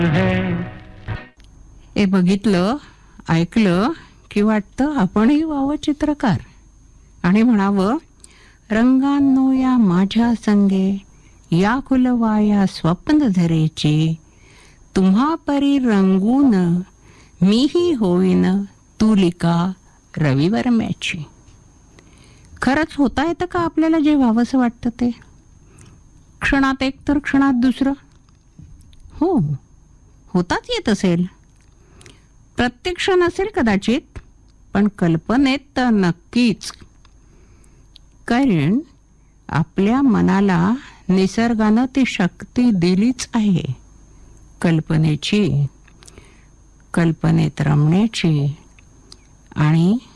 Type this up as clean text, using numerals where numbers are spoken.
हे बघितलं ऐकलं की वाटतं आपणही व्हावं चित्रकार आणि म्हणावं, रंगांनो या माझ्या संगे या खुलवा या स्वप्न धरेची, तुम्हा परी रंगून मीही होईन तुलिका रविवर्म्याची. खरंच होता येतं का आपल्याला जे व्हावंसं वाटतं ते? क्षणात एक तर क्षणात दुसरं. हो, होताच येत असेल. प्रत्यक्ष नसेल कदाचित, पण कल्पनेत तर नक्कीच. कारण आपल्या मनाला निसर्गानं ती शक्ती दिलीच आहे कल्पनेची, कल्पनेत रमण्याची आणि